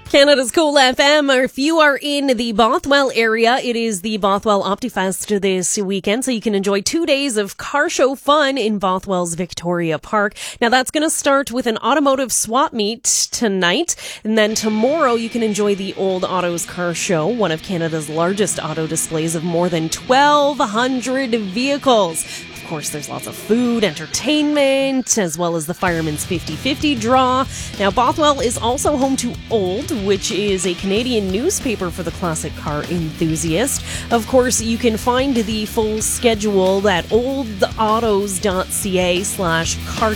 Canada's Cool FM. If you are in the Bothwell area, it is the Bothwell Optifest this weekend, so you can enjoy 2 days of car show fun in Bothwell's Victoria Park. Now, that's going to start with an automotive swap meet tonight, and then tomorrow you can enjoy the Old Autos Car Show, one of Canada's largest auto displays of more than 1,200 vehicles. Of course, there's lots of food, entertainment, as well as the Fireman's 50/50 draw. Now, Bothwell is also home to Old, which is a Canadian newspaper for the classic car enthusiast. Of course, you can find the full schedule at oldautos.ca/car